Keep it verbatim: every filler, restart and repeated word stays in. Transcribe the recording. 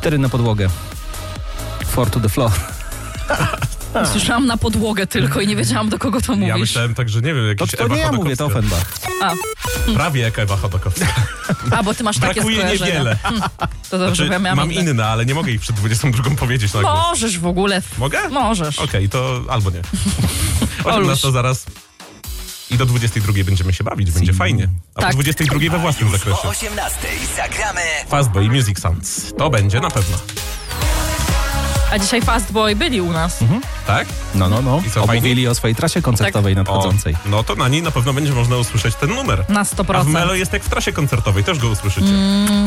Cztery na podłogę. Four to the floor. Słyszałam na podłogę tylko i nie wiedziałam, do kogo to mówisz. Ja myślałem tak, że nie wiem, To, jakiś to Ewa nie ja mówię, to Offenbach. A, Prawie jak Ewa Chodakowska. a, bo ty masz takie Brakuje skojarzenia. niewiele. Hmm, to dobrze, Znaczy, bo ja miałam mam inne. inne, ale nie mogę ich przed dwudziestą drugą powiedzieć na głos. Możesz w ogóle. Mogę? Możesz. Okej, to albo nie. osiemnasta zaraz. I do dwudziestej drugiej będziemy się bawić, będzie fajnie. A Tak. po dwudziestej drugiej we własnym Już zakresie. o osiemnastej zagramy Fastboy Music Sounds. To będzie na pewno. A dzisiaj Fastboy byli u nas. Tak? No, no, no. I co, Omówili fajnie? o swojej trasie koncertowej nadchodzącej. O, no to na niej na pewno będzie można usłyszeć ten numer. Na sto A w procent. Melo jest jak w trasie koncertowej, też go usłyszycie.